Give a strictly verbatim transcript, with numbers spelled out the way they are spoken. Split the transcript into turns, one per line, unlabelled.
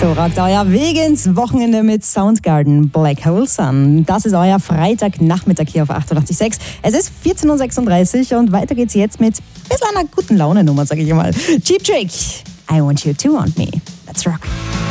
So ragt euer Weg ins Wochenende mit Soundgarden, Black Hole Sun. Das ist euer Freitagnachmittag hier auf achtundachtzig Komma sechs. Es ist vierzehn Uhr sechsunddreißig und weiter geht's jetzt mit ein bisschen einer guten Laune-Nummer, sag ich mal. Cheap Trick, I Want You to Want Me. Let's rock.